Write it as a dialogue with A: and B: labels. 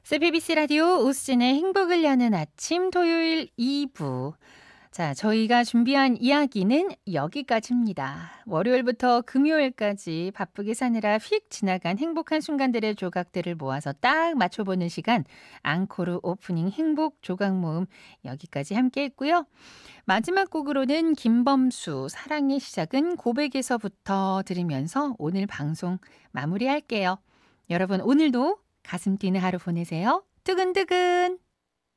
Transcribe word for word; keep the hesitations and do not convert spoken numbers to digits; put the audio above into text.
A: 제이비씨 라디오 오수진의 행복을 여는 아침 토요일 이 부. 자, 저희가 준비한 이야기는 여기까지입니다. 월요일부터 금요일까지 바쁘게 사느라 휙 지나간 행복한 순간들의 조각들을 모아서 딱 맞춰보는 시간, 앙코르 오프닝 행복 조각 모음 여기까지 함께 했고요. 마지막 곡으로는 김범수 사랑의 시작은 고백에서부터 들으면서 오늘 방송 마무리할게요. 여러분 오늘도 가슴 뛰는 하루 보내세요. 두근두근.